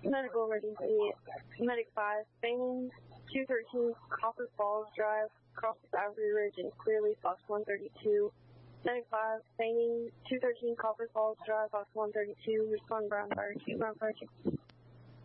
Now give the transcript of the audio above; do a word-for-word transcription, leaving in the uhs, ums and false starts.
Medical emergency. Medic five, feigning two thirteen Copper Falls Drive, crosses Boundary Ridge and clearly Fox one thirty-two. Medic five, feigning two thirteen Copper Falls Drive, Fox one thirty-two, respond ground fire two, ground fire two.